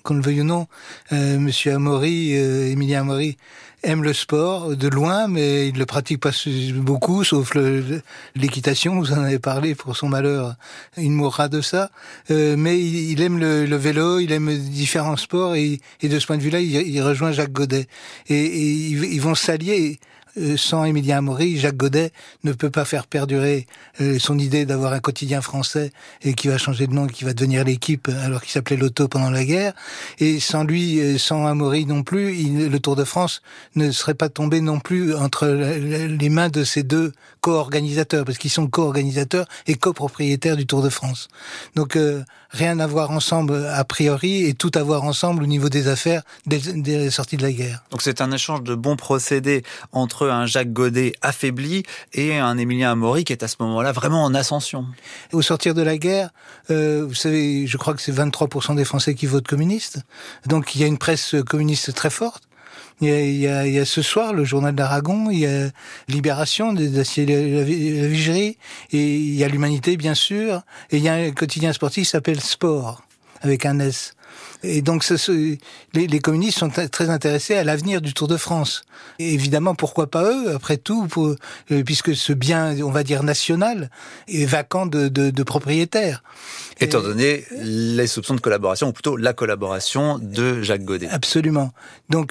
qu'on le veuille ou non. Monsieur Amaury, Émilien Amaury, aime le sport de loin, mais il ne le pratique pas beaucoup, sauf l'équitation, vous en avez parlé, pour son malheur, il mourra de ça. Mais il aime le vélo, il aime différents sports, et de ce point de vue-là, il rejoint Jacques Godet. Et ils vont s'allier. Sans Émilien Amaury, Jacques Godet ne peut pas faire perdurer son idée d'avoir un quotidien français et qui va changer de nom, qui va devenir l'Équipe alors qu'il s'appelait l'Auto pendant la guerre. Et sans lui, sans Amaury non plus, le Tour de France ne serait pas tombé non plus entre les mains de ces deux co-organisateurs, parce qu'ils sont co-organisateurs et copropriétaires du Tour de France. Donc rien à voir ensemble a priori et tout à voir ensemble au niveau des affaires dès la sortie de la guerre. Donc c'est un échange de bons procédés entre un Jacques Godet affaibli et un Émilien Amaury qui est à ce moment-là vraiment en ascension. Au sortir de la guerre, vous savez, je crois que c'est 23% des Français qui votent communistes. Donc il y a une presse communiste très forte. Il y a ce soir le Journal d'Aragon, il y a Libération, d'Acier la Vigerie, et il y a l'Humanité bien sûr, et il y a un quotidien sportif qui s'appelle Sport, avec un S. Et donc les communistes sont très intéressés à l'avenir du Tour de France. Et évidemment, pourquoi pas eux, après tout, puisque ce bien, on va dire, national, est vacant de propriétaires. Étant donné les soupçons de collaboration, ou plutôt la collaboration de Jacques Godet. Absolument. Donc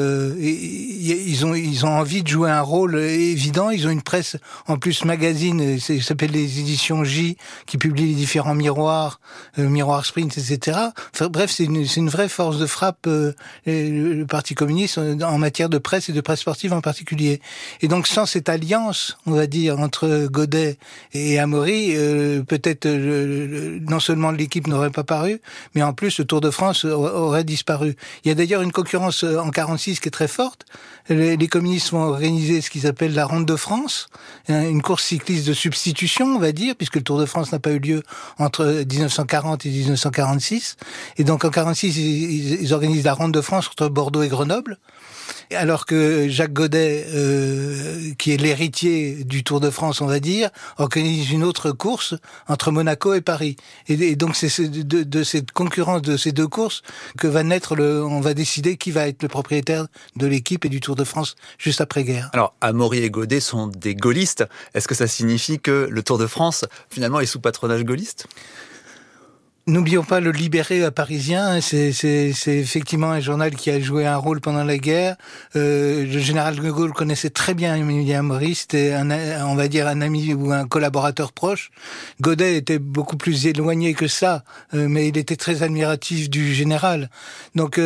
ils ont envie de jouer un rôle évident. Ils ont une presse, en plus magazine, ça s'appelle les éditions J, qui publient les différents miroirs, Miroir Sprint, etc. Enfin, bref, c'est une vraie force de frappe, le Parti communiste, en matière de presse et de presse sportive en particulier. Et donc sans cette alliance, on va dire, entre Godet et Amaury, peut-être non seulement l'Équipe n'aurait pas paru, mais en plus le Tour de France aurait disparu. Il y a d'ailleurs une concurrence en 46 qui est très forte. Les communistes vont organiser ce qu'ils appellent la Ronde de France, une course cycliste de substitution, on va dire, puisque le Tour de France n'a pas eu lieu entre 1940 et 1946. Et donc en 46, ils organisent la Ronde de France entre Bordeaux et Grenoble. Alors que Jacques Godet, qui est l'héritier du Tour de France, on va dire, organise une autre course entre Monaco et Paris. Et donc c'est de cette concurrence de ces deux courses que va naître on va décider qui va être le propriétaire de l'Équipe et du Tour de France juste après-guerre. Alors, Amaury et Godet sont des gaullistes. Est-ce que ça signifie que le Tour de France, finalement, est sous patronage gaulliste ? N'oublions pas le Libéré parisien, c'est effectivement un journal qui a joué un rôle pendant la guerre. Le général de Gaulle connaissait très bien Émilien Amaury, c'était on va dire un ami ou un collaborateur proche. Godet était beaucoup plus éloigné que ça, mais il était très admiratif du général. Donc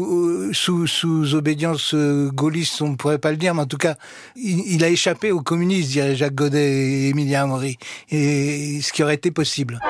sous obédience gaulliste, on ne pourrait pas le dire, mais en tout cas, il a échappé aux communistes, dirait Jacques Godet et Émilien Amaury, et ce qui aurait été possible.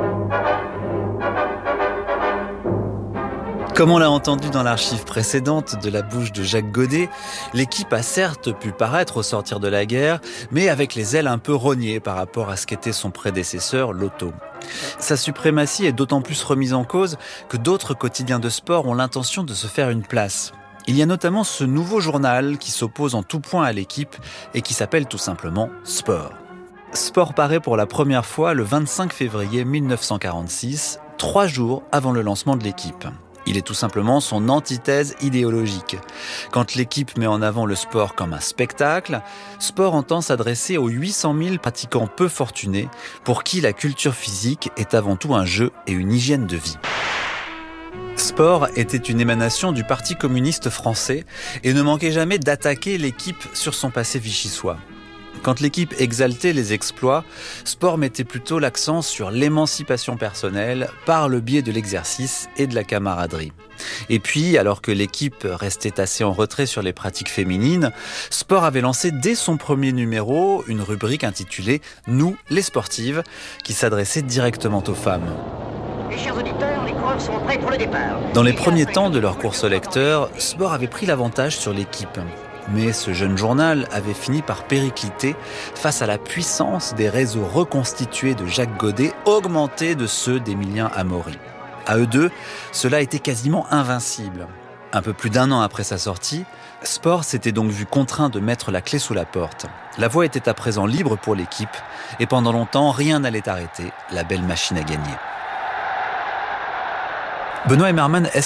Comme on l'a entendu dans l'archive précédente de la bouche de Jacques Godet, l'Équipe a certes pu paraître au sortir de la guerre, mais avec les ailes un peu rognées par rapport à ce qu'était son prédécesseur, l'Auto. Sa suprématie est d'autant plus remise en cause que d'autres quotidiens de sport ont l'intention de se faire une place. Il y a notamment ce nouveau journal qui s'oppose en tout point à l'Équipe et qui s'appelle tout simplement Sport. Sport paraît pour la première fois le 25 février 1946, 3 jours avant le lancement de l'Équipe. Il est tout simplement son antithèse idéologique. Quand l'Équipe met en avant le sport comme un spectacle, Sport entend s'adresser aux 800 000 pratiquants peu fortunés pour qui la culture physique est avant tout un jeu et une hygiène de vie. Sport était une émanation du Parti communiste français et ne manquait jamais d'attaquer l'Équipe sur son passé vichysois. Quand l'Équipe exaltait les exploits, Sport mettait plutôt l'accent sur l'émancipation personnelle par le biais de l'exercice et de la camaraderie. Et puis, alors que l'Équipe restait assez en retrait sur les pratiques féminines, Sport avait lancé dès son premier numéro une rubrique intitulée « Nous, les sportives » qui s'adressait directement aux femmes. Les chers auditeurs, les coureurs sont prêts pour le départ. Dans les premiers temps de leur course au lecteur, Sport avait pris l'avantage sur l'Équipe. Mais ce jeune journal avait fini par péricliter face à la puissance des réseaux reconstitués de Jacques Godet, augmentés de ceux d'Émilien Amaury. À eux deux, cela était quasiment invincible. Un peu plus d'1 an après sa sortie, Sport s'était donc vu contraint de mettre la clé sous la porte. La voie était à présent libre pour l'Équipe, et pendant longtemps, rien n'allait arrêter la belle machine à gagner. Benoît Emmermann, est-ce